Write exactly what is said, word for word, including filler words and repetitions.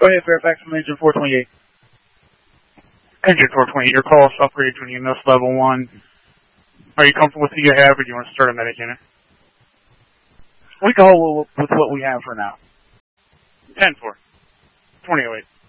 Go ahead, Fairfax from Engine four twenty-eight. Engine four twenty-eight, your call is upgraded to an E M S level one. Are you comfortable with who you have, or do you want to start a medic unit? We can hold with what we have for now. ten four. twenty oh eight.